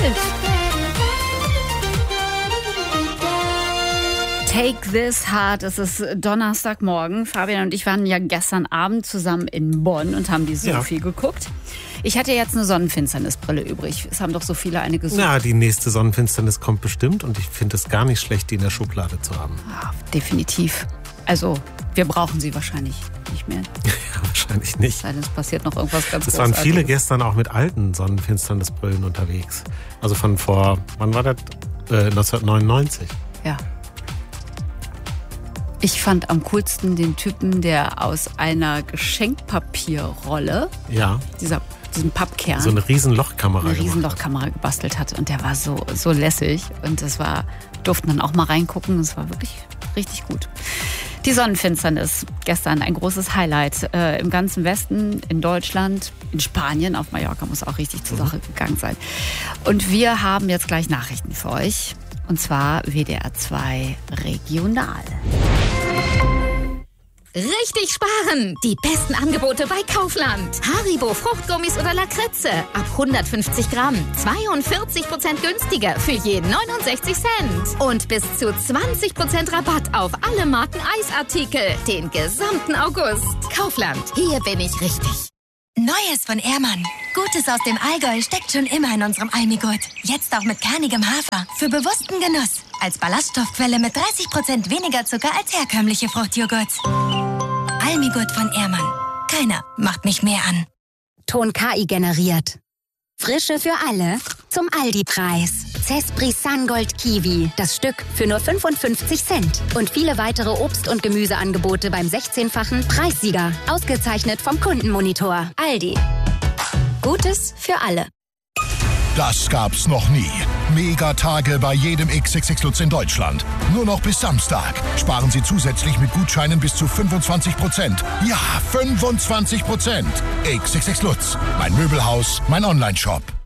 Welt. Take This Heart. Es ist Donnerstagmorgen. Fabian und ich waren ja gestern Abend zusammen in Bonn und haben die Sophie geguckt. Ich hatte jetzt eine Sonnenfinsternisbrille übrig. Es haben doch so viele eine gesucht. Ja, die nächste Sonnenfinsternis kommt bestimmt und ich finde es gar nicht schlecht, die in der Schublade zu haben. Ja, definitiv. Also, wir brauchen sie wahrscheinlich nicht mehr. Ja, wahrscheinlich nicht. Es passiert noch irgendwas ganz Es waren Großartiges. viele gestern auch mit alten Sonnenfinsternisbrillen unterwegs. Also von vor, wann war das? 1999. Ja. Ich fand am coolsten den Typen, der aus einer Geschenkpapierrolle, diesen Pappkern, so eine Riesenlochkamera gebastelt hat. Und der war so lässig. Und durften dann auch mal reingucken. Es war wirklich richtig gut. Die Sonnenfinsternis gestern, ein großes Highlight im ganzen Westen, in Deutschland, in Spanien, auf Mallorca muss auch richtig zur Sache gegangen sein. Und wir haben jetzt gleich Nachrichten für euch. Und zwar WDR 2 Regional. Richtig sparen! Die besten Angebote bei Kaufland. Haribo Fruchtgummis oder Lakritze ab 150 Gramm. 42% günstiger für je 69 Cent. Und bis zu 20% Rabatt auf alle Marken Eisartikel. Den gesamten August. Kaufland, hier bin ich richtig. Neues von Ehrmann. Gutes aus dem Allgäu steckt schon immer in unserem Almigurt. Jetzt auch mit kernigem Hafer. Für bewussten Genuss. Als Ballaststoffquelle mit 30% weniger Zucker als herkömmliche Fruchtjoghurts. Almigurt von Ehrmann. Keiner macht mich mehr an. Ton KI generiert. Frische für alle zum Aldi-Preis. Cespri Sungold Kiwi. Das Stück für nur 55 Cent. Und viele weitere Obst- und Gemüseangebote beim 16-fachen Preissieger. Ausgezeichnet vom Kundenmonitor. Aldi. Gutes für alle. Das gab's noch nie. Megatage bei jedem XXX Lutz in Deutschland. Nur noch bis Samstag. Sparen Sie zusätzlich mit Gutscheinen bis zu 25%. Ja, 25%. XXX Lutz. Mein Möbelhaus, mein Onlineshop.